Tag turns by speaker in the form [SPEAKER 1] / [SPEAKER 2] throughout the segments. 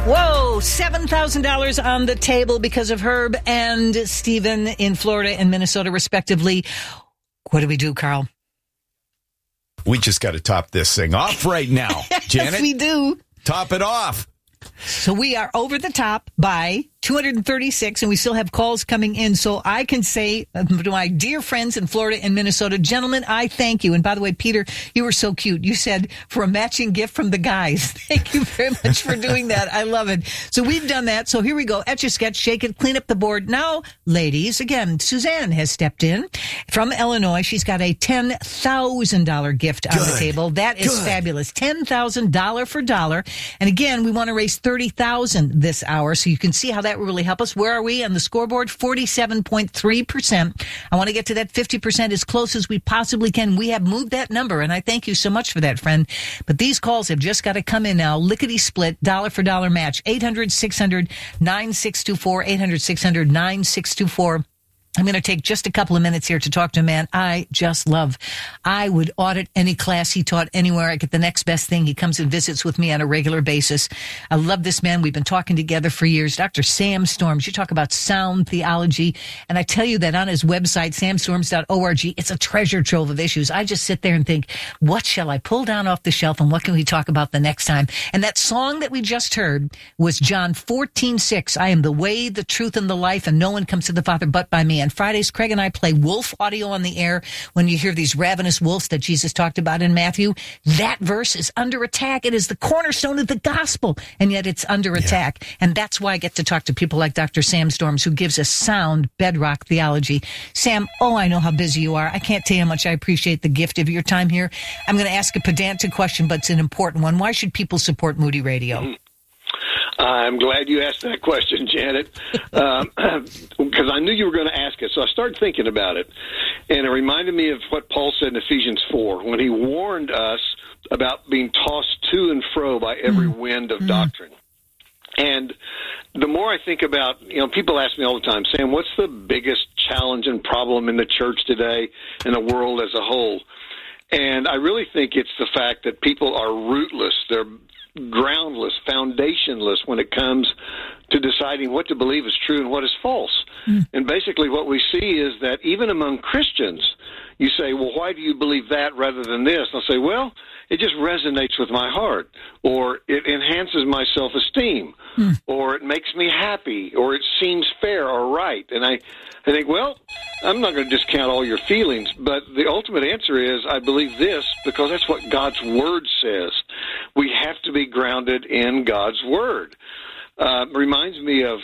[SPEAKER 1] Whoa, $7,000 on the table because of Herb and Stephen in Florida and Minnesota, respectively. What do we do, Carl?
[SPEAKER 2] We just got to top this thing off right now, Janet.
[SPEAKER 1] Yes, we do.
[SPEAKER 2] Top it off.
[SPEAKER 1] So we are over the top by 236, and we still have calls coming in. So I can say to my dear friends in Florida and Minnesota, gentlemen, I thank you. And by the way, Peter, you were so cute. You said for a matching gift from the guys. Thank you very much for doing that. I love it. So we've done that. So here we go. Etch-a-sketch, shake it, clean up the board. Now, ladies, again, Suzanne has stepped in from Illinois. She's got a $10,000 gift on the table. That is fabulous. $10,000 for dollar. And again, we want to raise $30,000 this hour. So you can see how that will really help us. Where are we on the scoreboard? 47.3%. I want to get to that 50% as close as we possibly can. We have moved that number, and I thank you so much for that, friend. But these calls have just got to come in now. Lickety split, dollar for dollar match. 800-600-9624, 800-600-9624. I'm going to take just a couple of minutes here to talk to a man I just love. I would audit any class he taught anywhere. I get the next best thing. He comes and visits with me on a regular basis. I love this man. We've been talking together for years. Dr. Sam Storms. You talk about sound theology. And I tell you that on his website, samstorms.org, it's a treasure trove of issues. I just sit there and think, what shall I pull down off the shelf and what can we talk about the next time? And that song that we just heard was John 14:6. I am the way, the truth, and the life, and no one comes to the Father but by me. On Fridays, Craig and I play wolf audio on the air when you hear these ravenous wolves that Jesus talked about in Matthew. That verse is under attack. It is the cornerstone of the gospel, and yet it's under attack. And that's why I get to talk to people like Dr. Sam Storms, who gives us sound bedrock theology. Sam, I know how busy you are. I can't tell you how much I appreciate the gift of your time here. I'm going to ask a pedantic question, but it's an important one. Why should people support Moody Radio?
[SPEAKER 3] I'm glad you asked that question, Janet, because I knew you were going to ask it. So I started thinking about it, and it reminded me of what Paul said in Ephesians 4 when he warned us about being tossed to and fro by every wind of doctrine. And the more I think about, people ask me all the time, Sam, what's the biggest challenge and problem in the church today and the world as a whole? And I really think it's the fact that people are rootless. They're groundless, foundationless when it comes to deciding what to believe is true and what is false. And basically what we see is that even among Christians, you say, well, why do you believe that rather than this? And I'll say, well, it just resonates with my heart, or it enhances my self-esteem, or it makes me happy, or it seems fair or right. And I think, well, I'm not going to discount all your feelings, but the ultimate answer is I believe this because that's what God's Word says. We have to be grounded in God's Word. Reminds me of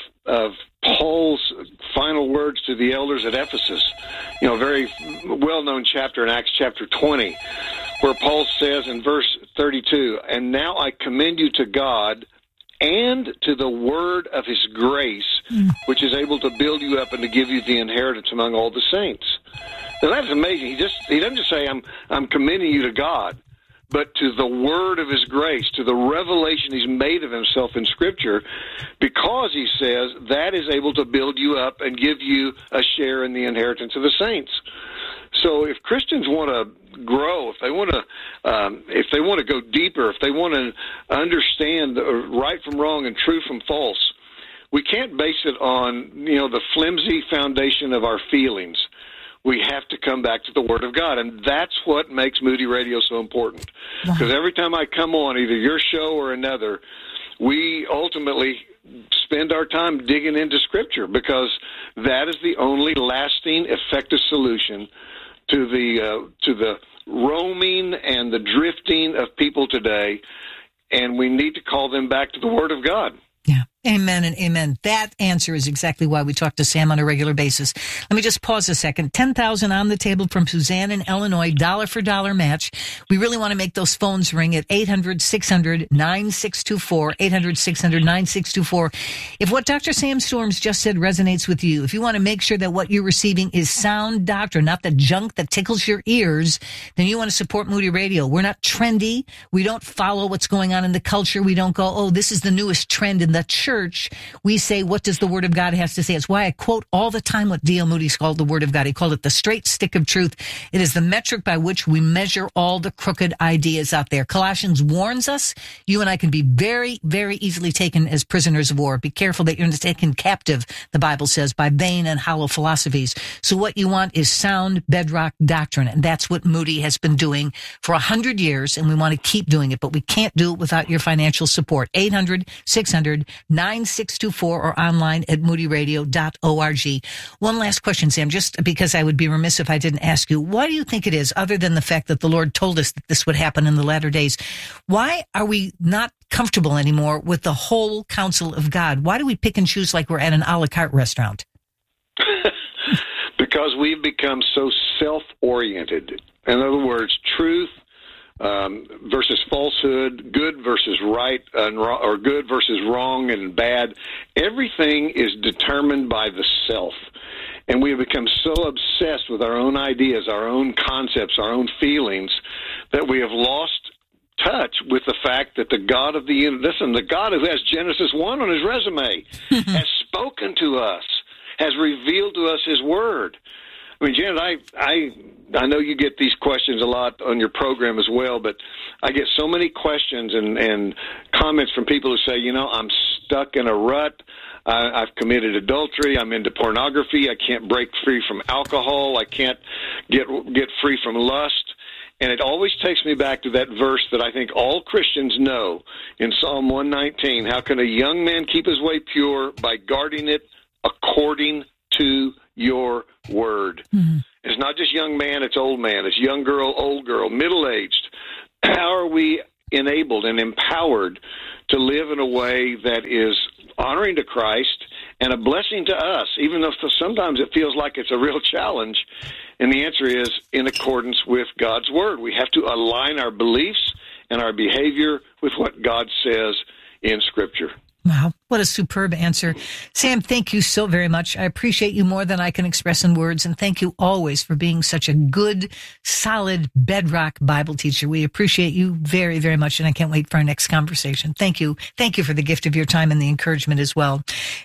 [SPEAKER 3] Paul's final words to the elders at Ephesus, a very well-known chapter in Acts chapter 20, where Paul says in verse 32, and now I commend you to God and to the word of his grace, which is able to build you up and to give you the inheritance among all the saints. Now that's amazing. He doesn't just say, I'm commending you to God, but to the word of his grace, to the revelation he's made of himself in Scripture, because he says that is able to build you up and give you a share in the inheritance of the saints. So if Christians want to grow, if they want to go deeper, if they want to understand right from wrong and true from false, we can't base it on the flimsy foundation of our feelings. We have to come back to the Word of God, and that's what makes Moody Radio so important. Because every time I come on, either your show or another, we ultimately spend our time digging into Scripture, because that is the only lasting, effective solution to the roaming and the drifting of people today, and we need to call them back to the Word of God.
[SPEAKER 1] Yeah. Amen and amen. That answer is exactly why we talk to Sam on a regular basis. Let me just pause a second. $10,000 on the table from Suzanne in Illinois, dollar for dollar match. We really want to make those phones ring at 800-600-9624, 800-600-9624. If what Dr. Sam Storms just said resonates with you, if you want to make sure that what you're receiving is sound doctrine, not the junk that tickles your ears, then you want to support Moody Radio. We're not trendy. We don't follow what's going on in the culture. We don't go, this is the newest trend in the church. church, we say, what does the Word of God has to say? It's why I quote all the time what D.L. Moody's called the Word of God. He called it the straight stick of truth. It is the metric by which we measure all the crooked ideas out there. Colossians warns us, you and I can be very, very easily taken as prisoners of war. Be careful that you're not taken captive, the Bible says, by vain and hollow philosophies. So what you want is sound bedrock doctrine. And that's what Moody has been doing for 100 years. And we want to keep doing it, but we can't do it without your financial support. 800-600-9624 or online at moodyradio.org. One last question, Sam, just because I would be remiss if I didn't ask you, why do you think it is, other than the fact that the Lord told us that this would happen in the latter days, why are we not comfortable anymore with the whole counsel of God? Why do we pick and choose like we're at an a la carte restaurant?
[SPEAKER 3] Because we've become so self-oriented. In other words, truth versus falsehood, good versus right, or good versus wrong and bad. Everything is determined by the self. And we have become so obsessed with our own ideas, our own concepts, our own feelings, that we have lost touch with the fact that the God of the universe, listen, the God who has Genesis 1 on his resume, has spoken to us, has revealed to us his word. I mean, Janet, I know you get these questions a lot on your program as well, but I get so many questions and comments from people who say, I'm stuck in a rut. I've committed adultery. I'm into pornography. I can't break free from alcohol. I can't get free from lust. And it always takes me back to that verse that I think all Christians know in Psalm 119. How can a young man keep his way pure? By guarding it according to your word. Mm-hmm. It's not just young man, it's old man. It's young girl, old girl, middle-aged. How are we enabled and empowered to live in a way that is honoring to Christ and a blessing to us, even though sometimes it feels like it's a real challenge? And the answer is in accordance with God's word. We have to align our beliefs and our behavior with what God says in Scripture.
[SPEAKER 1] Wow, what a superb answer. Sam, thank you so very much. I appreciate you more than I can express in words, and thank you always for being such a good, solid, bedrock Bible teacher. We appreciate you very, very much, and I can't wait for our next conversation. Thank you. Thank you for the gift of your time and the encouragement as well.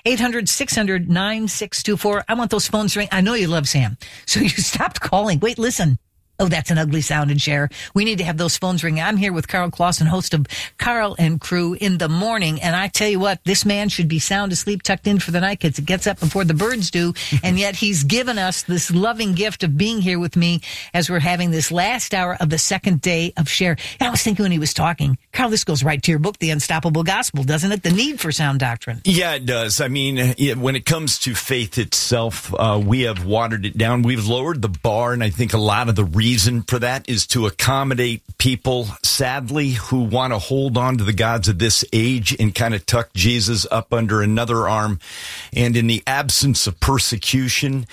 [SPEAKER 1] 800-600-9624. I want those phones ring. I know you love Sam, so you stopped calling. Wait, listen. Oh, that's an ugly sound and share. We need to have those phones ring. I'm here with Carl Clausen, host of Carl and Crew in the Morning. And I tell you what, this man should be sound asleep, tucked in for the night because it gets up before the birds do. And yet he's given us this loving gift of being here with me as we're having this last hour of the second day of Share. And I was thinking when he was talking, Carl, this goes right to your book, The Unstoppable Gospel, doesn't it? The need for sound doctrine.
[SPEAKER 2] Yeah, it does. I mean, when it comes to faith itself, we have watered it down. We've lowered the bar, and I think a lot of the reason for that is to accommodate people, sadly, who want to hold on to the gods of this age and kind of tuck Jesus up under another arm. And in the absence of persecution,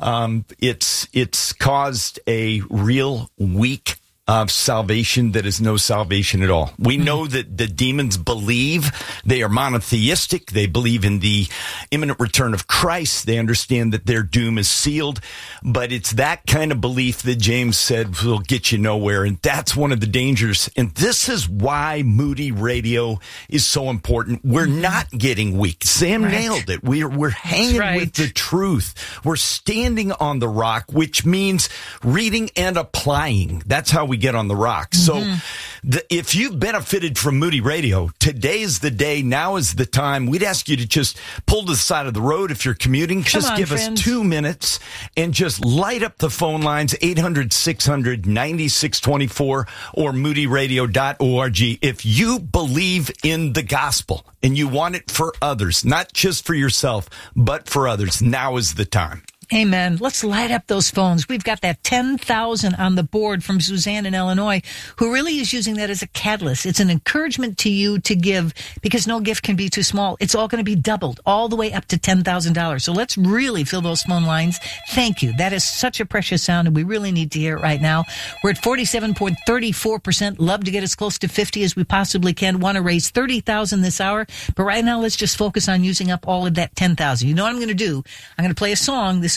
[SPEAKER 2] it's caused a real weak of salvation that is no salvation at all. We know that the demons believe. They are monotheistic. They believe in the imminent return of Christ. They understand that their doom is sealed. But it's that kind of belief that James said will get you nowhere. And that's one of the dangers. And this is why Moody Radio is so important. We're not getting weak. Sam nailed it. We're hanging with the truth. We're standing on the rock, which means reading and applying. That's how we get on the rock. So if you've benefited from Moody Radio, today's the day. Now is the time. We'd ask you to just pull to the side of the road if you're commuting. Just give us 2 minutes and just light up the phone lines, 800-600-9624 or moodyradio.org. If you believe in the gospel and you want it for others, not just for yourself, but for others, now is the time.
[SPEAKER 1] Amen. Let's light up those phones. We've got that 10,000 on the board from Suzanne in Illinois, who really is using that as a catalyst. It's an encouragement to you to give, because no gift can be too small. It's all going to be doubled all the way up to $10,000. So let's really fill those phone lines. Thank you. That is such a precious sound, and we really need to hear it right now. We're at 47.34%. Love to get as close to 50 as we possibly can. Want to raise 30,000 this hour. But right now, let's just focus on using up all of that 10,000. You know what I'm going to do? I'm going to play a song. This is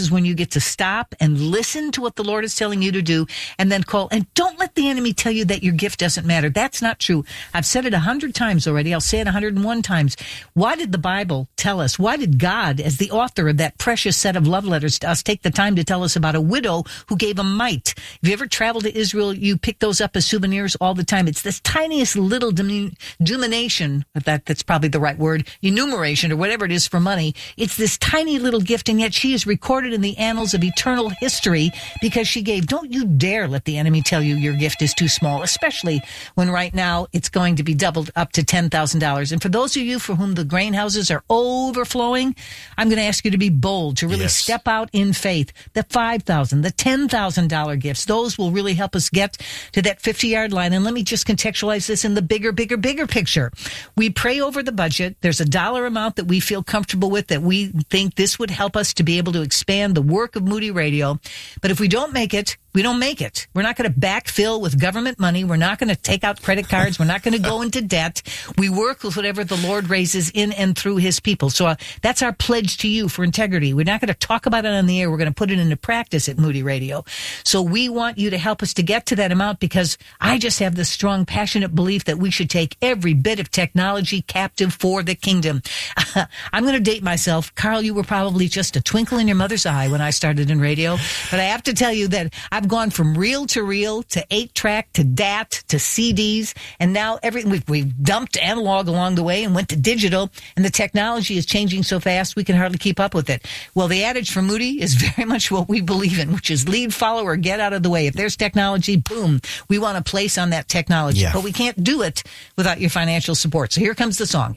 [SPEAKER 1] is when you get to stop and listen to what the Lord is telling you to do and then call. And don't let the enemy tell you that your gift doesn't matter. That's not true. I've said it 100 times already. I'll say it 101 times. Why did the Bible tell us? Why did God, as the author of that precious set of love letters to us, take the time to tell us about a widow who gave a mite? If you ever traveled to Israel, you pick those up as souvenirs all the time. It's this tiniest little diminution, that's probably the right word, enumeration or whatever it is for money. It's this tiny little gift, and yet she is recorded in the annals of eternal history because she gave. Don't you dare let the enemy tell you your gift is too small, especially when right now it's going to be doubled up to $10,000. And for those of you for whom the grain houses are overflowing, I'm going to ask you to be bold, to really step out in faith. The $5,000, the $10,000 gifts, those will really help us get to that 50-yard line. And let me just contextualize this in the bigger picture. We pray over the budget. There's a dollar amount that we feel comfortable with, that we think this would help us to be able to expand the work of Moody Radio. But if we don't make it, we don't make it. We're not going to backfill with government money. We're not going to take out credit cards. We're not going to go into debt. We work with whatever the Lord raises in and through his people. So that's our pledge to you for integrity. We're not going to talk about it on the air. We're going to put it into practice at Moody Radio. So we want you to help us to get to that amount, because I just have this strong, passionate belief that we should take every bit of technology captive for the kingdom. I'm going to date myself. Carl, you were probably just a twinkle in your mother's eye when I started in radio. But I have to tell you that I've gone from reel to 8-track to DAT to CDs, and now we've dumped analog along the way and went to digital, and the technology is changing so fast we can hardly keep up with it. Well, the adage for Moody is very much what we believe in, which is lead, follow, or get out of the way. If there's technology, boom, we want to place on that technology. Yeah. But we can't do it without your financial support. So here comes the song,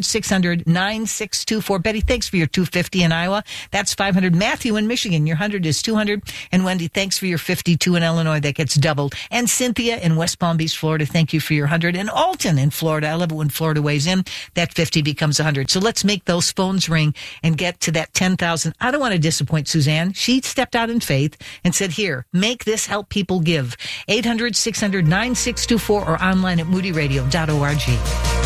[SPEAKER 1] 800-600-9624. Betty, thanks for your $250 in Iowa. That's $500. Matthew in Michigan, your $100 is $200. And Wendy, thanks for your $52 in Illinois. That gets doubled. And Cynthia in West Palm Beach, Florida, thank you for your $100. And Alton in Florida, I love it when Florida weighs in. That 50 becomes 100. So let's make those phones ring and get to that 10,000. I don't want to disappoint Suzanne. She stepped out in faith and said, here, make this help people give. 800-600-9624 or online at moodyradio.org.